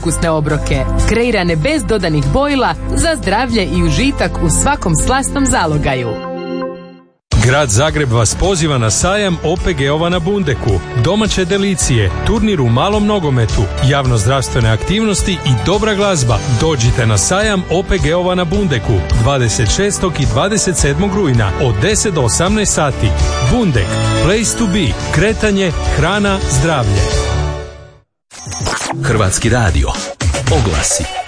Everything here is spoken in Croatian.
ukusne obroke, kreirane bez dodanih bojila za zdravlje i užitak u svakom slasnom zalogaju. Grad Zagreb vas poziva na sajam OPG-ova na Bundeku, domaće delicije, turnir u malom nogometu, javnozdravstvene aktivnosti i dobra glazba. Dođite na sajam OPG-ova na Bundeku 26. i 27. rujna od 10 do 18 sati. Bundek, place to be, kretanje, hrana, zdravlje. Hrvatski radio, oglasi.